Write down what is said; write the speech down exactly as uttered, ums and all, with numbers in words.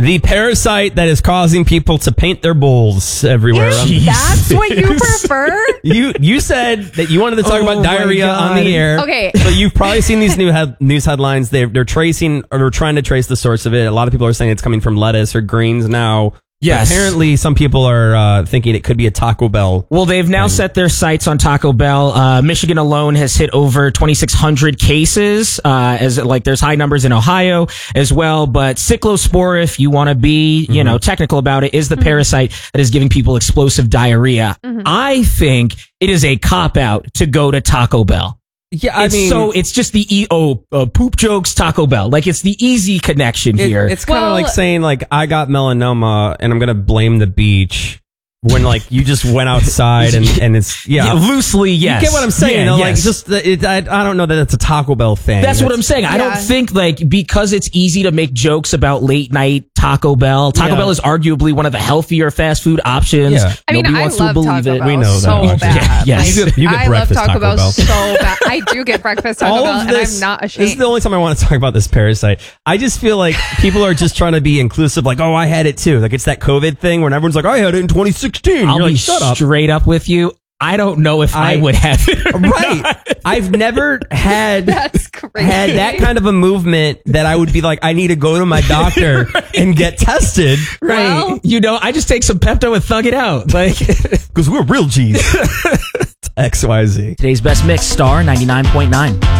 The parasite that is causing people to paint their bowls everywhere. Is that's what you prefer? You you said that you wanted to talk Oh about my diarrhea God. on the air. Okay. So you've probably seen these new head, news headlines. They're, they're tracing or they're trying to trace the source of it. A lot of people are saying it's coming from lettuce or greens now. Yes. But apparently, some people are uh, thinking it could be a Taco Bell. Well, they've now set their sights on Taco Bell. Uh, Michigan alone has hit over twenty-six hundred cases, uh, as like there's high numbers in Ohio as well. But cyclospora, if you want to be, you mm-hmm. know, technical about it, is the mm-hmm. parasite that is giving people explosive diarrhea. Mm-hmm. I think it is a cop out to go to Taco Bell. Yeah, I it's mean, so it's just the e oh uh, poop jokes Taco Bell. Like it's the easy connection it, here. It's kind of well, like saying like I got melanoma and I'm gonna blame the beach when like you just went outside and, and it's yeah. yeah loosely yes. You get what I'm saying? Yeah, though? yes. Like just the, it, I I don't know that it's a Taco Bell thing. That's, That's what I'm saying. Yeah. I don't think like because it's easy to make jokes about late night Taco Bell. Taco yeah. Bell is arguably one of the healthier fast food options. Yeah. I mean, Nobody I wants love to believe Taco it. Bell we know so that. bad. Yeah, yes. Like, you get, you get I love breakfast Taco, Taco Bell, Bell so bad. I do get breakfast Taco All Bell, of and this, I'm not ashamed. This is the only time I want to talk about this parasite. I just feel like people are just trying to be inclusive. Like, oh, I had it too. Like it's that COVID thing when everyone's like, I had it in twenty sixteen. I'll You're be like, shut up. straight up with you. I don't know if I, I would have it. Right. Not. I've never had That's crazy. had that kind of a movement that I would be like, I need to go to my doctor right. and get tested. Right. Well, you know, I just take some Pepto and thug it out. Like, because we're real G's. X Y Z. Today's best mix, Star ninety-nine point nine.